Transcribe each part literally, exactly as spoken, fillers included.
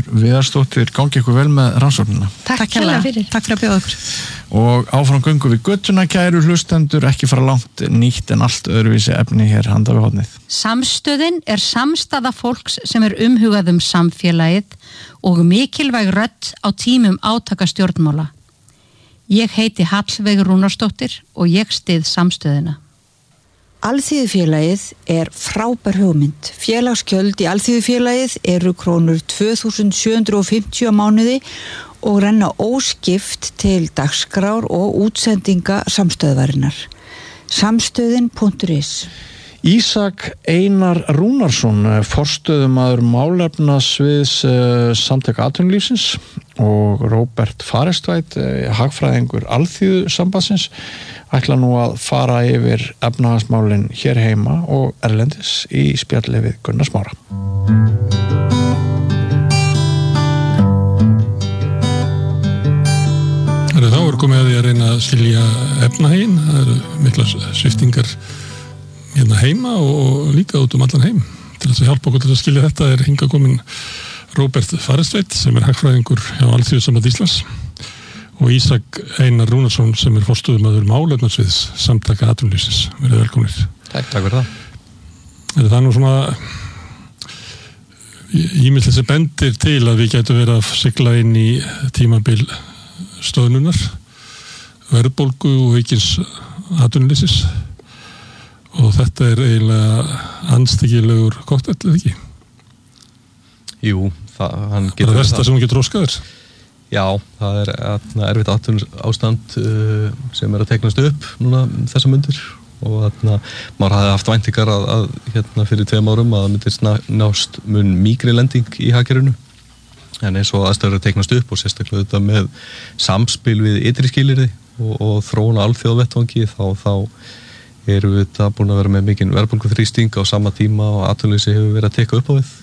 Unnur Viðarsdóttir, gangi ykkur vel með rannsóknina. Takk kærlega fyrir. Takk fyrir að bjóða okkur. Og áfram göngum við göttuna, kæru hlustendur, ekki fara langt, nýtt en allt öðruvísi efni hér handa við hornið. Samstöðin er samstaða fólks sem er umhugað um samfélagið og mikilvæg rödd á tímum átaka stjórnmála. Ég heiti Hallveig Rúnarsdóttir og ég styð samstöðina. Alþýðufélagið er frábær hugmynd. Félagsgjöld í Alþýðufélagið eru krónur tvö þúsund sjö hundruð fimmtíu á mánuði og renna óskipt til dagskrár og útsendinga samstöðvarinnar. Samstöðin punktur is. Ísak Einar Rúnarsson, forstöðumaður málefnasviðs Samtaka atvinnulífsins og Róbert Farestveit, hagfræðingur Alþýðusambandsins, ætla nú að fara yfir efnahagsmálin hér heima og erlendis í spjalli við Gunnar Smára. Þá er komið að því að reyna að skilja efnahaginn. Það eru miklar sviptingar hérna heima og líka út um allan heim. Til þess að hjálpa okkur til að skilja þetta er hingað komin Róbert Farestveit sem er hagfræðingur hjá Alþýðusambandi Íslands og Ísak Einar Rúnarsson sem er forstöðumaður málefnasviðs Samtaka atvinnulífsins. Verið velkomnir. Takk, takk fyrir það. Það er nú svona ýmislegt sem bendir til að við getum verið að sigla inn í tímabil stöðnunar, verðbólgu og aukins atvinnuleysis og þetta er eiginlega andstyggilegur kokteill, eða ekki? Jú, það, hann getur... Það er versta sem hún getur óskaður? Já, það er erfitt atvinnuástand uh, sem er að teiknast upp núna þessa mundir og þarna, maður hafði haft væntingar að, að hérna fyrir tveim árum að það myndi nást mun mýkri lending í hagkerfinu. En eins og aðstæður að teiknast upp og sérstaklega þetta með samspil við ytri skilyrði og, og þróuna alþjóðavettvangi þá, þá erum við þetta búin að vera með mikinn verðbólguþrýsting á sama tíma og atvinnuleysi hefur verið að teka upp á við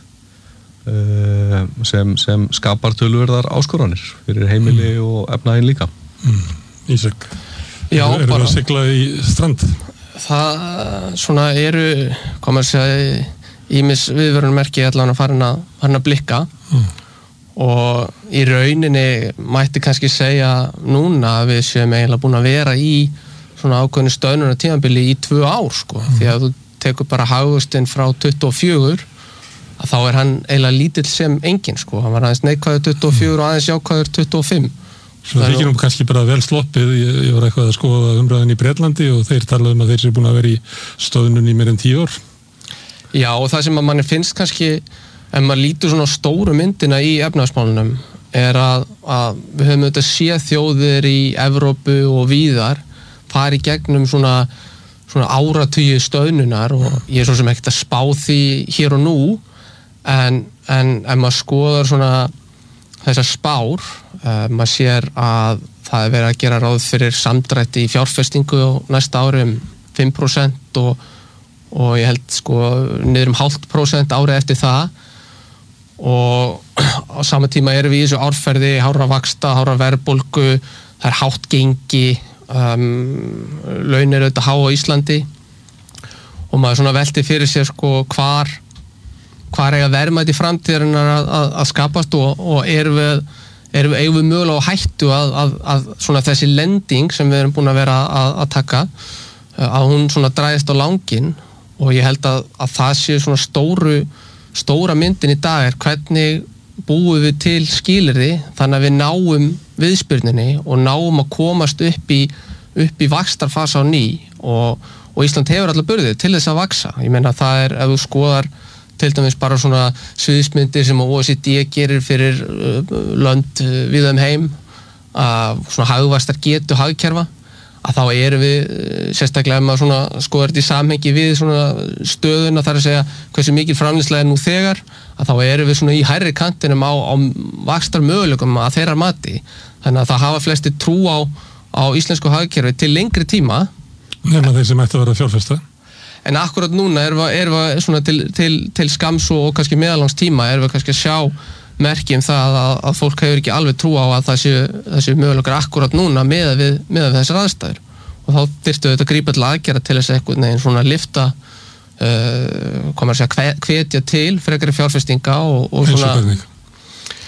uh, sem, sem skapar töluverðar áskoranir fyrir heimili mm. og efnahaginn líka. Mm. Ísak, Já, erum við bara, að sigla í strand? Það svona eru, hvað maður segja, ýmis viðvörunarmerki allan að farin að, farin að blikka. Mm. Og í rauninni mætti kannski segja núna að við séum eiginlega búin að vera í svona ákveðnu stöðnunar tímabili í tvö ár sko, mm. því að þú tekur bara hagvöxtinn frá tuttugu og fjögur að þá er hann eiginlega lítill sem enginn sko, hann var aðeins neikvæður tuttugu og fjögur og aðeins jákvæður tuttugu og fimm. Svo það þykir nú kannski bara vel sloppið, ég, ég var eitthvað að skoða umræðin í Bretlandi og þeir talaðu um að þeir séu búin að vera í stöðnun í meira en tíu ár. Já, og það sem að manni finnst kannski ef maður lítur svona stóru myndina í efnahagsmálunum er að, að við höfum auðvitað séð þjóðir í Evrópu og víðar fara í gegnum svona, svona áratugi stöðnunar og ég er svo sem ekkert að spá því hér og nú en, en ef maður skoðar svona þessar spár uh, maður sér að það er verið að gera ráð fyrir samdrætti í fjárfestingu á næsta ári um fimm prósent og, og ég held sko niður um hálft prósent árið eftir það og á sama tíma erum við í þessu árferði hárra vaxta, hárra verðbólgu það er hátt gengi um, laun eru auðvitað há á Íslandi og maður svona velti fyrir sér sko hvar hvar eiga verðmæti framtíðarinnar að, að, að skapast og, og erum við erum við, við mögulega á hættu að, að, að svona þessi lending sem við erum búin að vera að, að taka að hún svona dræðist á langinn og ég held að, að það sé svona stóru stóra myndin í dag er hvernig búum við til skilyrði þannig að við náum viðspyrnunni og náum að komast upp í, upp í vaxtarfasa á ný og, og Ísland hefur allar burði til þess að vaxa. Ég meina það er, ef þú skoðar til dæmis bara svona sviðsmyndir sem O E C D gerir fyrir lönd við þeim heim að svona hagvaxtar getu hagkerfa að þá erum við sérstaklega ef maður svona skoðar þetta í samhengi við svona stöðuna þar að segja hversu mikil framleiðsla er nú þegar að þá erum við svona í hærri kantinum á, á vaxtar möguleikum að þeirra mati þannig að það hafa flesti trú á, á íslensku hagkerfi til lengri tíma nema þeir sem ætti að vera fjárfesta en akkurat núna erum við, erum við svona til, til, til skams og kannski meðalangs tíma erum við kannski að sjá merki um það að, að fólk hefur ekki alveg trú á að það séu, það séu möguleikar akkurat núna með við, með við þessar aðstæður og þá þyrftu þetta að grípa til aðgerða til þess að einhvern veginn svona lifta uh, hvað maður segja, hvetja til frekari fjárfestinga og, og svona